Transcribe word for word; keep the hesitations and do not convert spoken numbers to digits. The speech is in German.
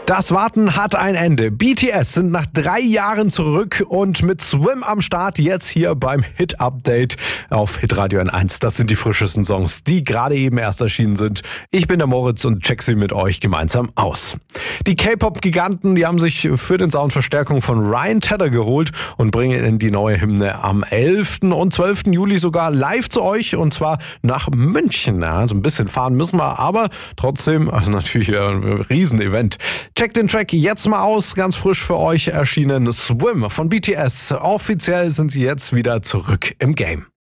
Das Warten hat ein Ende. B T S sind nach drei Jahren zurück und mit Swim am Start jetzt hier beim Hit-Update auf Hitradio N eins. Das sind die frischesten Songs, die gerade eben erst erschienen sind. Ich bin der Moritz und check sie mit euch gemeinsam aus. Die K-Pop-Giganten, die haben sich für den Sound Verstärkung von Ryan Tedder geholt und bringen die neue Hymne am elften und zwölften Juli sogar live zu euch und zwar nach München. Ja, so ein bisschen fahren müssen wir, aber trotzdem, also natürlich ein Riesenevent. Checkt den Track jetzt mal aus, ganz frisch für euch erschienen. Swim von B T S. Offiziell sind sie jetzt wieder zurück im Game.